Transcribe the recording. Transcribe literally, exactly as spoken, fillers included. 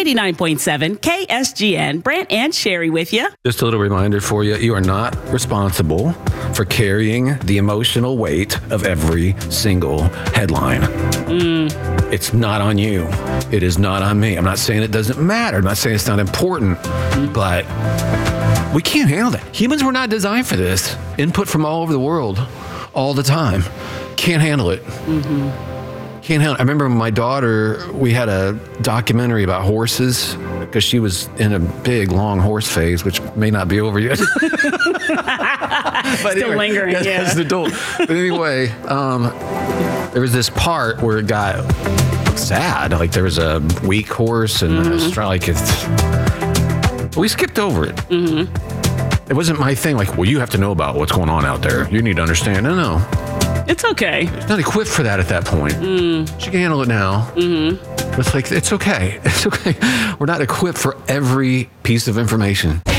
ninety-nine point seven K S G N. Brant and Sherry with you. Just a little reminder for you, you are not responsible for carrying the emotional weight of every single headline. Mm. It's not on you. It is not on me. I'm not saying it doesn't matter. I'm not saying it's not important, mm. but we can't handle that. Humans were not designed for this. Input from all over the world, all the time. Can't handle it. Mm-hmm. Can't handle it. I remember my daughter, we had a documentary about horses because she was in a big, long horse phase, which may not be over yet. Still anyway, lingering, as, yeah. As an adult. But anyway, um, there was this part where it got sad. Like there was a weak horse and mm-hmm. a strong, like it's, we skipped over it. Mm-hmm. It wasn't my thing. Like, well, you have to know about what's going on out there. You need to understand. No, no. It's okay. It's not equipped for that at that point. Mm. She can handle it now. Mm-hmm. It's like, it's okay. It's okay. We're not equipped for every piece of information.